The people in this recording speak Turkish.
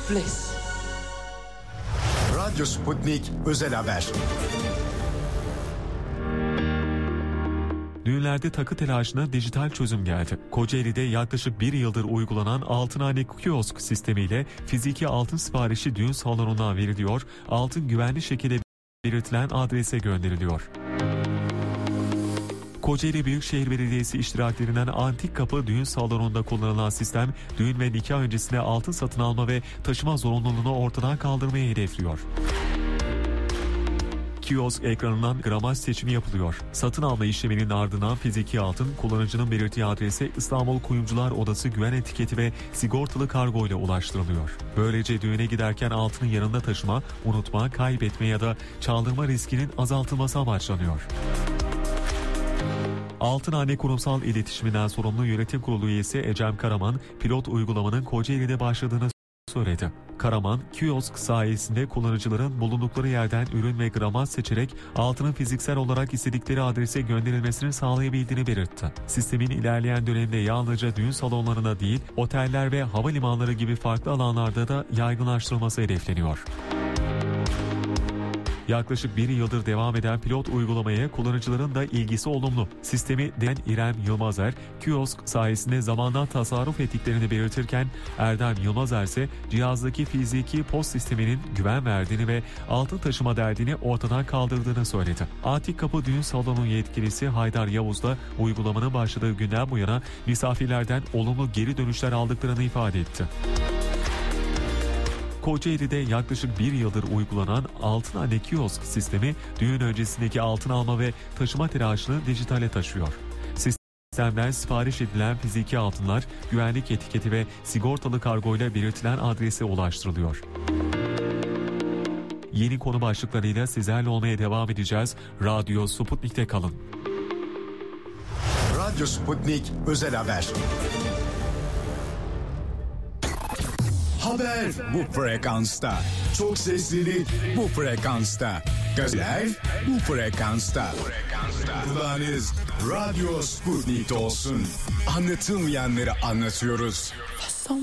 bliss. Radyo Sputnik Özel Haber. Düğünlerde takı telaşına dijital çözüm geldi. Kocaeli'de yaklaşık bir yıldır uygulanan altınhane kiosk sistemiyle fiziki altın siparişi düğün salonundan veriliyor, altın güvenli şekilde belirtilen adrese gönderiliyor. Kocaeli Büyükşehir Belediyesi iştiraklerinden Antik Kapı düğün salonunda kullanılan sistem, düğün ve nikah öncesine altın satın alma ve taşıma zorunluluğunu ortadan kaldırmayı hedefliyor. Kiosk ekranından gramaj seçimi yapılıyor. Satın alma işleminin ardından fiziki altın kullanıcının belirttiği adrese İstanbul Kuyumcular Odası güven etiketi ve sigortalı kargo ile ulaştırılıyor. Böylece düğüne giderken altını yanında taşıma, unutma, kaybetme ya da çaldırma riskinin azaltılması amaçlanıyor. Altınhane Kurumsal İletişiminden sorumlu Yönetim Kurulu üyesi Ecem Karaman, pilot uygulamanın Kocaeli'de başladığını söyledi. Karaman, kiosk sayesinde kullanıcıların bulundukları yerden ürün ve gramaj seçerek altının fiziksel olarak istedikleri adrese gönderilmesini sağlayabildiğini belirtti. Sistemin ilerleyen dönemde yalnızca düğün salonlarına değil, oteller ve havalimanları gibi farklı alanlarda da yaygınlaştırılması hedefleniyor. Yaklaşık bir yıldır devam eden pilot uygulamaya kullanıcıların da ilgisi olumlu. Sistemi deneyen İrem Yılmazer, kiosk sayesinde zamandan tasarruf ettiklerini belirtirken, Erdem Yılmazer ise cihazdaki fiziki post sisteminin güven verdiğini ve altın taşıma derdini ortadan kaldırdığını söyledi. Antik Kapı düğün salonu yetkilisi Haydar Yavuz da uygulamanın başladığı günden bu yana misafirlerden olumlu geri dönüşler aldıklarını ifade etti. Kocaeli'de yaklaşık bir yıldır uygulanan altınhane kiosk sistemi düğün öncesindeki altın alma ve taşıma telaşını dijitale taşıyor. Sistemden sipariş edilen fiziki altınlar güvenlik etiketi ve sigortalı kargoyla belirtilen adrese ulaştırılıyor. Yeni konu başlıklarıyla sizlerle olmaya devam edeceğiz. Radyo Sputnik'te kalın. Radyo Sputnik Özel Haber. Haber bu frekansta. Çok seslilik bu frekansta. Gazeteler bu frekansta. Kulağınız Radyo Sputnik'te olsun. Anlatılmayanları anlatıyoruz.